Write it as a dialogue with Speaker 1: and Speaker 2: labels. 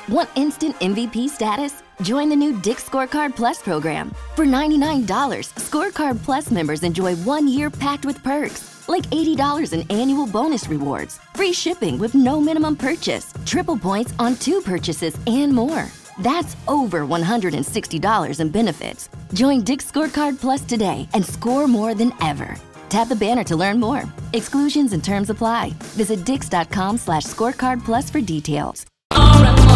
Speaker 1: Want instant MVP status? Join the new Dick's Scorecard Plus program. For $99, Scorecard Plus members enjoy 1 year packed with perks, like $80 in annual bonus rewards, free shipping with no minimum purchase, triple points on 2 purchases, and more. That's over $160 in benefits. Join Dick's Scorecard Plus today and score more than ever. Tap the banner to learn more. Exclusions and terms apply. Visit dix.com/scorecardplus for details.